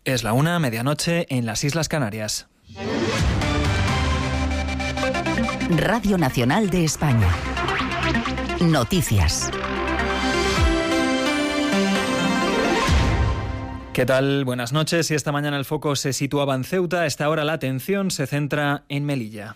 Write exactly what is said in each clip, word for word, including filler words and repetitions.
Es la una, medianoche, en las Islas Canarias. Radio Nacional de España. Noticias. ¿Qué tal? Buenas noches. Y esta mañana el foco se situaba en Ceuta. A esta hora la atención se centra en Melilla.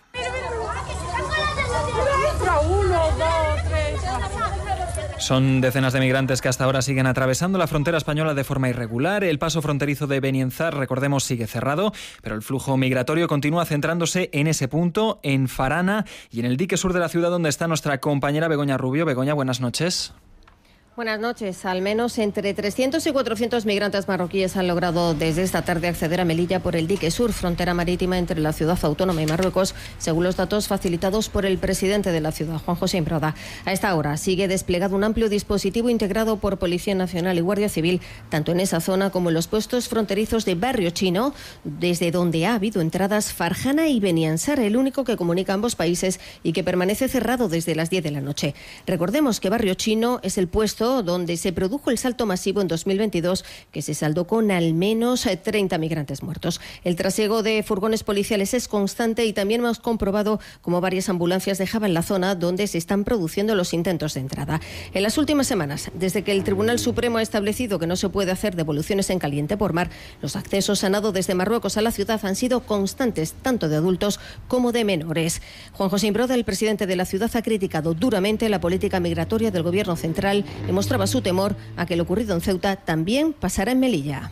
Son decenas de migrantes que hasta ahora siguen atravesando la frontera española de forma irregular. El paso fronterizo de Benienzar, recordemos, sigue cerrado, pero el flujo migratorio continúa centrándose en ese punto, en Farana y en el dique sur de la ciudad, donde está nuestra compañera Begoña Rubio. Begoña, buenas noches. Buenas noches. Al menos entre trescientos y cuatrocientos migrantes marroquíes han logrado desde esta tarde acceder a Melilla por el dique sur, frontera marítima entre la ciudad autónoma y Marruecos, según los datos facilitados por el presidente de la ciudad, Juan José Imbroda. A esta hora sigue desplegado un amplio dispositivo integrado por Policía Nacional y Guardia Civil, tanto en esa zona como en los puestos fronterizos de Barrio Chino, desde donde ha habido entradas Farjana y Beniansar, el único que comunica ambos países y que permanece cerrado desde las diez de la noche. Recordemos que Barrio Chino es el puesto donde se produjo el salto masivo en dos mil veintidós, que se saldó con al menos treinta migrantes muertos. El trasiego de furgones policiales es constante y también hemos comprobado cómo varias ambulancias dejaban la zona donde se están produciendo los intentos de entrada. En las últimas semanas, desde que el Tribunal Supremo ha establecido que no se puede hacer devoluciones en caliente por mar, los accesos a nado desde Marruecos a la ciudad han sido constantes, tanto de adultos como de menores. Juan José Imbroda, el presidente de la ciudad, ha criticado duramente la política migratoria del Gobierno central y mostraba su temor a que lo ocurrido en Ceuta también pasara en Melilla.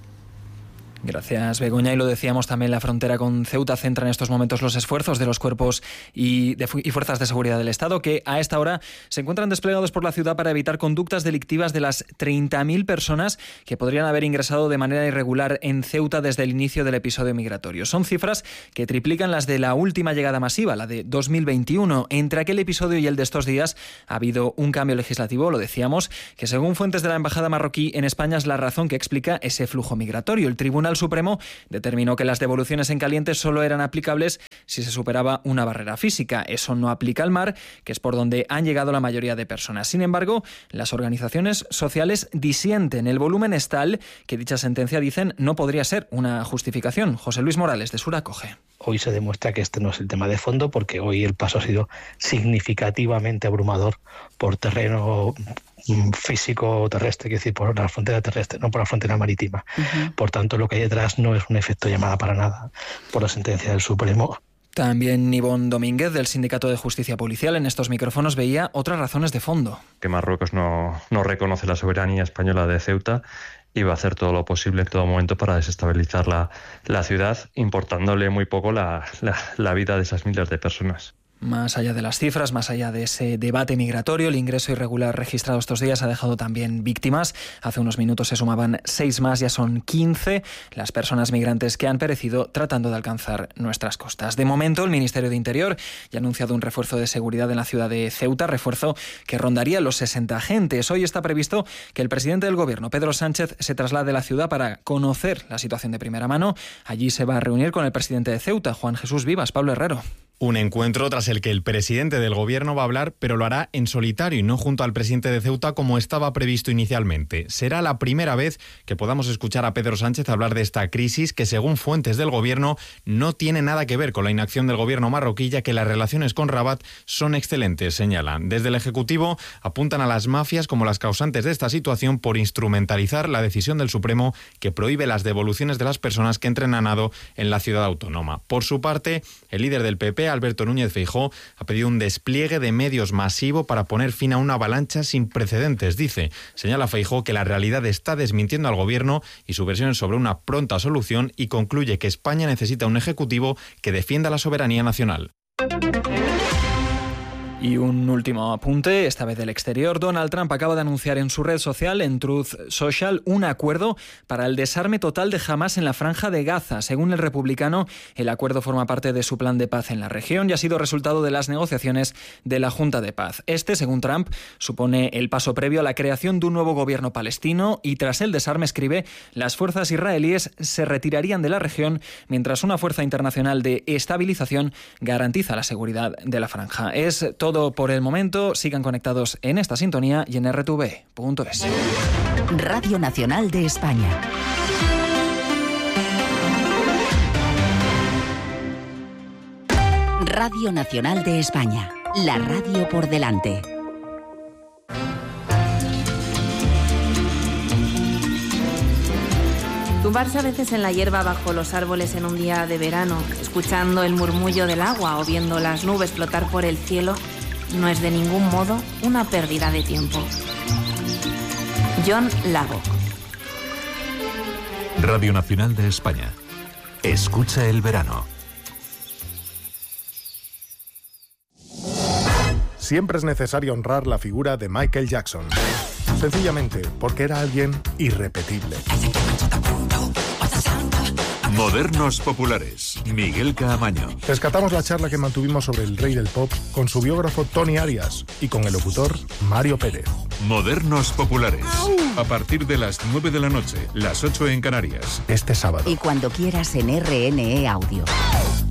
Gracias, Begoña. Y lo decíamos también, la frontera con Ceuta centra en estos momentos los esfuerzos de los cuerpos y, de, y fuerzas de seguridad del Estado, que a esta hora se encuentran desplegados por la ciudad para evitar conductas delictivas de las treinta mil personas que podrían haber ingresado de manera irregular en Ceuta desde el inicio del episodio migratorio. Son cifras que triplican las de la última llegada masiva, la de dos mil veintiuno. Entre aquel episodio y el de estos días ha habido un cambio legislativo, lo decíamos, que según fuentes de la Embajada marroquí en España es la razón que explica ese flujo migratorio. El Tribunal Supremo determinó que las devoluciones en caliente solo eran aplicables si se superaba una barrera física. Eso no aplica al mar, que es por donde han llegado la mayoría de personas. Sin embargo, las organizaciones sociales disienten. El volumen es tal que dicha sentencia, dicen, no podría ser una justificación. José Luis Morales, de Sur Acoge. Hoy se demuestra que este no es el tema de fondo, porque hoy el paso ha sido significativamente abrumador por terreno físico terrestre, es decir, por la frontera terrestre, no por la frontera marítima. Uh-huh. Por tanto, lo que hay detrás no es un efecto llamada para nada por la sentencia del Supremo. También Ivonne Domínguez, del Sindicato de Justicia Policial, en estos micrófonos veía otras razones de fondo. Que Marruecos no, no reconoce la soberanía española de Ceuta y va a hacer todo lo posible en todo momento para desestabilizar la, la ciudad, importándole muy poco la, la, la vida de esas miles de personas. Más allá de las cifras, más allá de ese debate migratorio, el ingreso irregular registrado estos días ha dejado también víctimas. Hace unos minutos se sumaban seis más, ya son quince las personas migrantes que han perecido tratando de alcanzar nuestras costas. De momento, el Ministerio de Interior ya ha anunciado un refuerzo de seguridad en la ciudad de Ceuta, refuerzo que rondaría los sesenta agentes. Hoy está previsto que el presidente del Gobierno, Pedro Sánchez, se traslade a la ciudad para conocer la situación de primera mano. Allí se va a reunir con el presidente de Ceuta, Juan Jesús Vivas. Pablo Herrero. Un encuentro tras el que el presidente del Gobierno va a hablar, pero lo hará en solitario y no junto al presidente de Ceuta como estaba previsto inicialmente. Será la primera vez que podamos escuchar a Pedro Sánchez hablar de esta crisis que, según fuentes del Gobierno, no tiene nada que ver con la inacción del Gobierno marroquí, ya que las relaciones con Rabat son excelentes, señalan. Desde el Ejecutivo apuntan a las mafias como las causantes de esta situación por instrumentalizar la decisión del Supremo que prohíbe las devoluciones de las personas que entren a nado en la ciudad autónoma. Por su parte, el líder del P P, Alberto Núñez Feijóo, ha pedido un despliegue de medios masivo para poner fin a una avalancha sin precedentes, dice. Señala Feijóo que la realidad está desmintiendo al Gobierno y su versión sobre una pronta solución, y concluye que España necesita un ejecutivo que defienda la soberanía nacional. Y un último apunte, esta vez del exterior. Donald Trump acaba de anunciar en su red social, en Truth Social, un acuerdo para el desarme total de Hamás en la Franja de Gaza. Según el republicano, el acuerdo forma parte de su plan de paz en la región y ha sido resultado de las negociaciones de la Junta de Paz. Este, según Trump, supone el paso previo a la creación de un nuevo gobierno palestino y, tras el desarme, escribe, las fuerzas israelíes se retirarían de la región mientras una fuerza internacional de estabilización garantiza la seguridad de la franja. Es todo por el momento. Sigan conectados en esta sintonía y en erre te ve punto es. Radio Nacional de España. Radio Nacional de España, la radio por delante. Tumbarse a veces en la hierba bajo los árboles en un día de verano, escuchando el murmullo del agua o viendo las nubes flotar por el cielo, no es de ningún modo una pérdida de tiempo. John Lago. Radio Nacional de España. Escucha el verano. Siempre es necesario honrar la figura de Michael Jackson. Sencillamente porque era alguien irrepetible. Modernos populares. Miguel Caamaño. Rescatamos la charla que mantuvimos sobre el rey del pop con su biógrafo Tony Arias y con el locutor Mario Pérez. Modernos populares. A partir de las nueve de la noche, las ocho en Canarias. Este sábado. Y cuando quieras en R N E Audio.